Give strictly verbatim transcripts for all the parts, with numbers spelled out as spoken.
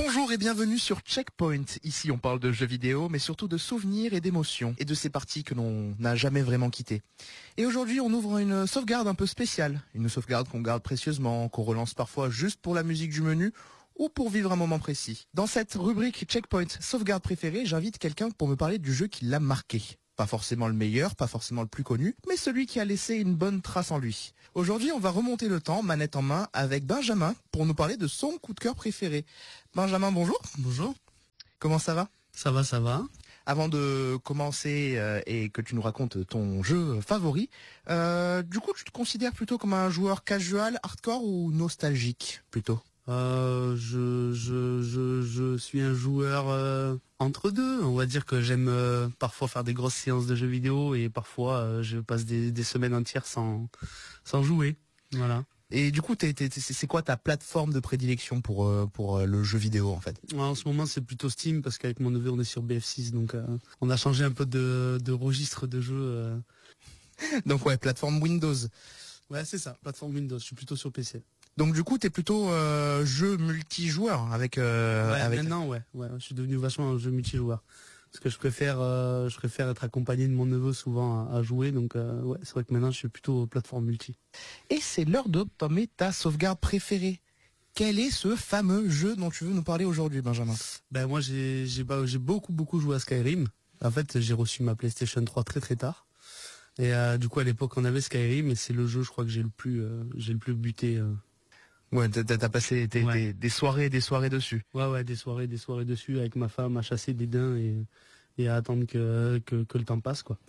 Bonjour et bienvenue sur Checkpoint. Ici on parle de jeux vidéo mais surtout de souvenirs et d'émotions et de ces parties que l'on n'a jamais vraiment quittées. Et aujourd'hui on ouvre une sauvegarde un peu spéciale, une sauvegarde qu'on garde précieusement, qu'on relance parfois juste pour la musique du menu ou pour vivre un moment précis. Dans cette rubrique Checkpoint sauvegarde préférée, j'invite quelqu'un pour me parler du jeu qui l'a marqué. Pas forcément le meilleur, pas forcément le plus connu, mais celui qui a laissé une bonne trace en lui. Aujourd'hui, on va remonter le temps, manette en main, avec Benjamin, pour nous parler de son coup de cœur préféré. Benjamin, bonjour. Bonjour. Comment ça va ? Ça va, ça va. Avant de commencer euh, et que tu nous racontes ton jeu favori, euh, du coup, tu te considères plutôt comme un joueur casual, hardcore ou nostalgique, plutôt ? Euh, je, je, je, je suis un joueur euh, entre deux. On va dire que j'aime euh, parfois faire des grosses séances de jeux vidéo et parfois euh, je passe des, des semaines entières sans, sans jouer. Voilà. Et du coup, t'es, t'es, t'es, c'est quoi ta plateforme de prédilection pour euh, pour euh, le jeu vidéo en fait ? En ce moment, c'est plutôt Steam parce qu'avec mon neveu, on est sur B F six, donc euh, on a changé un peu de, de registre de jeu. Euh. Donc ouais, plateforme Windows. Ouais, c'est ça, plateforme Windows. Je suis plutôt sur P C. Donc du coup, t'es plutôt euh, jeu multijoueur avec. Euh, ouais, avec... Maintenant, ouais, ouais, je suis devenu vachement un jeu multijoueur. Parce que je préfère, euh, je préfère être accompagné de mon neveu souvent à, à jouer. Donc euh, ouais, c'est vrai que maintenant, je suis plutôt plateforme multi. Et c'est l'heure d'obtenir ta sauvegarde préférée. Quel est ce fameux jeu dont tu veux nous parler aujourd'hui, Benjamin ? Ben moi, j'ai, j'ai, j'ai beaucoup, beaucoup joué à Skyrim. En fait, j'ai reçu ma PlayStation trois très, très tard. Et euh, du coup, à l'époque, on avait Skyrim, et c'est le jeu, je crois que j'ai le plus, euh, j'ai le plus buté. Euh, Ouais, t'as, t'as passé des, ouais. des, des soirées, des soirées dessus. Ouais, ouais, des soirées, des soirées dessus avec ma femme à chasser des daims et, et à attendre que, que, que le temps passe, quoi.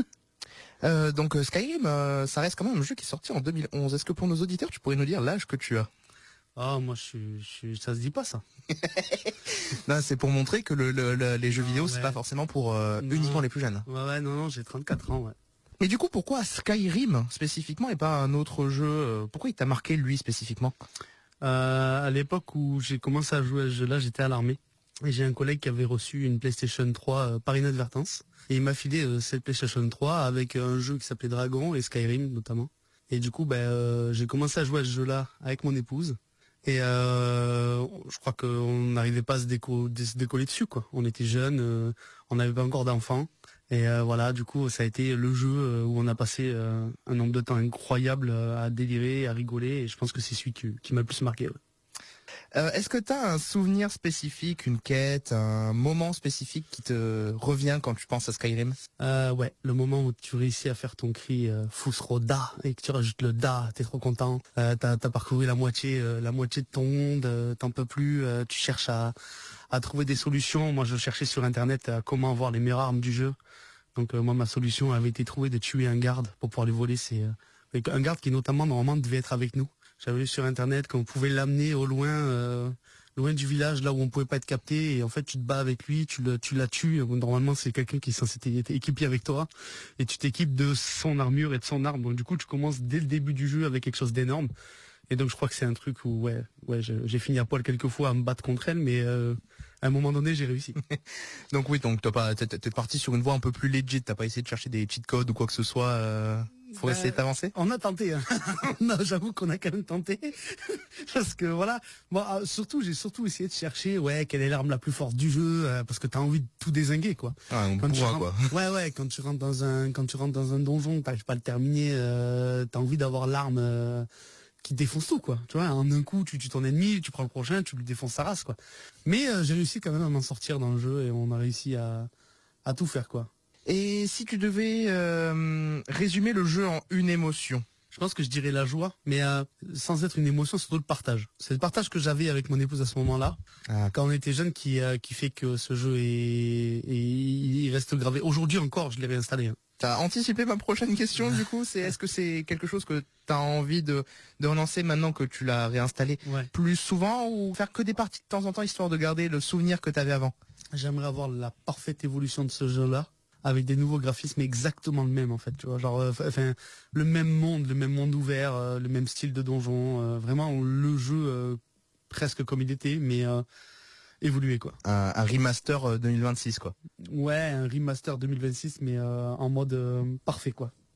euh, donc Skyrim, euh, ça reste quand même un jeu qui est sorti en deux mille onze. Est-ce que pour nos auditeurs, tu pourrais nous dire l'âge que tu as ? Ah, oh, moi, je suis, je suis, ça se dit pas ça. Non, c'est pour montrer que le, le, le les jeux ah, vidéo, ouais. c'est pas forcément pour euh, uniquement les plus jeunes. Ouais, ouais, non, non, j'ai trente-quatre ans, ouais. Mais du coup, pourquoi Skyrim spécifiquement et pas un autre jeu ? Pourquoi il t'a marqué lui spécifiquement ? Euh, à l'époque où j'ai commencé à jouer à ce jeu-là, j'étais à l'armée. Et j'ai un collègue qui avait reçu une PlayStation trois euh, par inadvertance. Et il m'a filé euh, cette PlayStation trois avec un jeu qui s'appelait Dragon et Skyrim notamment. Et du coup, ben, euh, j'ai commencé à jouer à ce jeu-là avec mon épouse. Et euh, je crois qu'on n'arrivait pas à se, déco- de se décoller dessus, quoi. On était jeunes, euh, on n'avait pas encore d'enfants. Et euh, voilà, du coup, ça a été le jeu où on a passé euh, un nombre de temps incroyable à délirer, à rigoler. Et je pense que c'est celui qui, qui m'a le plus marqué. Ouais. Euh, est-ce que tu as un souvenir spécifique, une quête, un moment spécifique qui te revient quand tu penses à Skyrim ? euh, Ouais, le moment où tu réussis à faire ton cri euh, Fusro-da et que tu rajoutes le da, t'es trop content. Euh, t'as, t'as parcouru la moitié, euh, la moitié de ton monde, euh, t'en peux plus. Euh, tu cherches à, à trouver des solutions. Moi, je cherchais sur internet euh, comment avoir les meilleures armes du jeu. Donc euh, moi, ma solution avait été trouvée de tuer un garde pour pouvoir les voler. C'est euh, un garde qui notamment normalement devait être avec nous. J'avais vu sur internet qu'on pouvait l'amener au loin, euh, loin du village, là où on pouvait pas être capté. Et en fait, tu te bats avec lui, tu le, tu la tues. Normalement, c'est quelqu'un qui est censé être équipé avec toi, et tu t'équipes de son armure et de son arme. Donc du coup, tu commences dès le début du jeu avec quelque chose d'énorme. Et donc je crois que c'est un truc où ouais, ouais, j'ai fini à poil quelques fois à me battre contre elle, mais euh, à un moment donné, j'ai réussi. Donc oui, donc t'as pas, t'es, t'es parti sur une voie un peu plus legit. T'as pas essayé de chercher des cheat codes ou quoi que ce soit. Euh... Faut essayer ben, d'avancer. On a tenté. Hein. non, j'avoue qu'on a quand même tenté parce que voilà. Moi, bon, surtout, j'ai surtout essayé de chercher, ouais, quelle est l'arme la plus forte du jeu, euh, parce que t'as envie de tout dézinguer, quoi. Ah, on quand pourra, tu rentres, quoi. Ouais, ouais. Quand tu rentres dans un, quand tu rentres dans un donjon, t'arrives pas à le terminer, euh, t'as envie d'avoir l'arme euh, qui défonce tout, quoi. Tu vois, en un coup, tu tues ton ennemi, tu prends le prochain, tu lui défonces sa race, quoi. Mais euh, j'ai réussi quand même à m'en sortir dans le jeu et on a réussi à, à tout faire, quoi. Et si tu devais euh, résumer le jeu en une émotion ? Je pense que je dirais la joie, mais euh, sans être une émotion, c'est surtout le partage. C'est le partage que j'avais avec mon épouse à ce moment-là, ah. quand on était jeunes, qui euh, qui fait que ce jeu est, est il reste gravé. Aujourd'hui encore, je l'ai réinstallé. Hein. T'as anticipé ma prochaine question, du coup, c'est est-ce que c'est quelque chose que t'as envie de de relancer maintenant que tu l'as réinstallé ouais. plus souvent, ou faire que des parties de temps en temps histoire de garder le souvenir que t'avais avant ? J'aimerais avoir la parfaite évolution de ce jeu-là, avec des nouveaux graphismes exactement le même, en fait, tu vois, genre enfin euh, le même monde, le même monde ouvert, euh, le même style de donjon, euh, vraiment le jeu euh, presque comme il était, mais euh, évolué, quoi. Un, un remaster euh, deux mille vingt-six, quoi. Ouais, un remaster deux mille vingt-six, mais euh, en mode euh, parfait, quoi.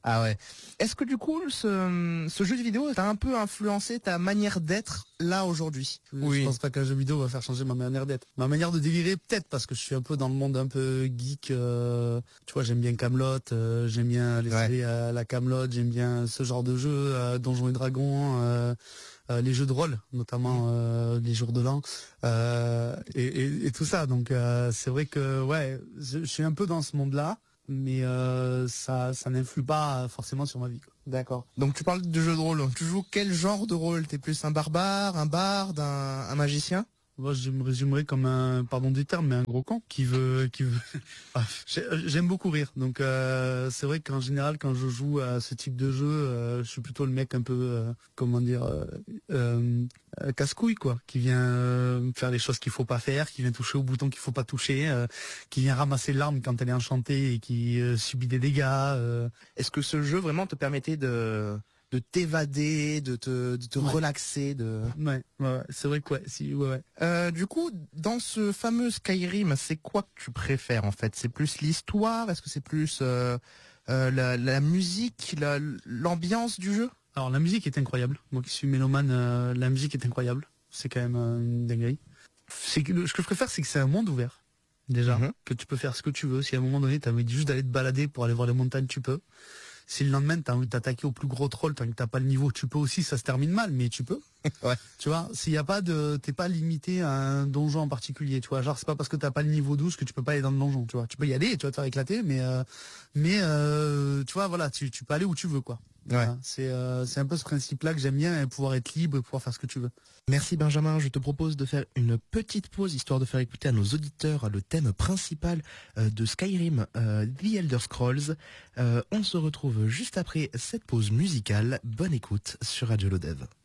Ah ouais. Est-ce que du coup, ce, ce jeu de vidéo t'a un peu influencé ta manière d'être là aujourd'hui? Oui. Je pense pas qu'un jeu vidéo va faire changer ma manière d'être. Ma manière de délirer, peut-être, parce que je suis un peu dans le monde un peu geek. Euh, tu vois, j'aime bien Camelot, euh, j'aime bien les Ouais. séries à la Camelot, j'aime bien ce genre de jeu, euh, Donjons et Dragons, euh, euh, les jeux de rôle, notamment euh, les jours de l'an, euh, et, et, et tout ça. Donc euh, c'est vrai que ouais, je, je suis un peu dans ce monde-là. Mais euh, ça, ça n'influe pas forcément sur ma vie, quoi. D'accord. Donc tu parles de jeu de rôle. Tu joues quel genre de rôle? T'es plus un barbare, un barde, un, un magicien? Moi, je me résumerais comme un, pardon du terme, mais un gros con qui veut, qui veut. Ah, j'ai- J'aime beaucoup rire. Donc euh, c'est vrai qu'en général, quand je joue à ce type de jeu, euh, je suis plutôt le mec un peu, euh, comment dire, euh, euh, euh, casse-couille, quoi, qui vient euh, faire les choses qu'il faut pas faire, qui vient toucher au bouton qu'il faut pas toucher, euh, qui vient ramasser l'arme quand elle est enchantée et qui euh, subit des dégâts. euh. Est-ce que ce jeu vraiment te permettait de de t'évader, de te, de te Ouais. relaxer, de... Ouais, ouais, ouais, c'est vrai que ouais, si, ouais, ouais. Euh, du coup, dans ce fameux Skyrim, c'est quoi que tu préfères en fait? C'est plus l'histoire? Est-ce que c'est plus euh, euh, la, la musique, la- l'ambiance du jeu? Alors la musique est incroyable. Moi qui suis mélomane, euh, la musique est incroyable. C'est quand même euh, une dinguerie. C'est que le- ce que je préfère, c'est que c'est un monde ouvert. Déjà, Mhm. que tu peux faire ce que tu veux. Si à un moment donné, tu as envie juste d'aller te balader pour aller voir les montagnes, tu peux. Si le lendemain, tu as envie de t'attaquer au plus gros troll, tant que t'as pas le niveau, tu peux aussi. Ça se termine mal, mais tu peux. Ouais. Tu vois, s'il y a pas de, t'es pas limité à un donjon en particulier. Tu vois, genre c'est pas parce que t'as pas le niveau douze que tu peux pas aller dans le donjon. Tu vois, tu peux y aller, tu vas te faire éclater, mais euh, mais euh, tu vois, voilà, tu, tu peux aller où tu veux, quoi. Voilà, c'est euh, c'est un peu ce principe-là que j'aime bien, et pouvoir être libre et pouvoir faire ce que tu veux. Merci Benjamin, je te propose de faire une petite pause histoire de faire écouter à nos auditeurs le thème principal euh, de Skyrim, euh, The Elder Scrolls. Euh, on se retrouve juste après cette pause musicale. Bonne écoute sur Radio Lodev.